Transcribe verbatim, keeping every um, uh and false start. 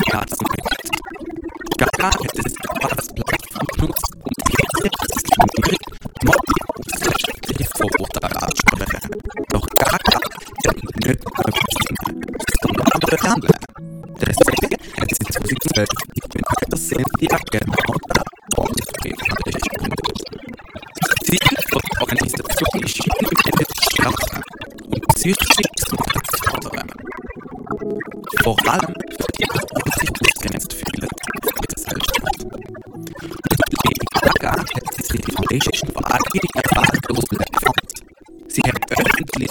Gaga hätte sich aber das Plattform genutzt, um die die Vorurteile aussprechen. Doch Gaga hat nicht öffentlich, sondern andere Länder. Deswegen hat sie zweitausendzwölf die Benachrichtigung die Agenda und Plattform gegründet. Ziel der Organisation ist Jugendliche zu stärken und psychische Gesundheit zu fördern. Vor allem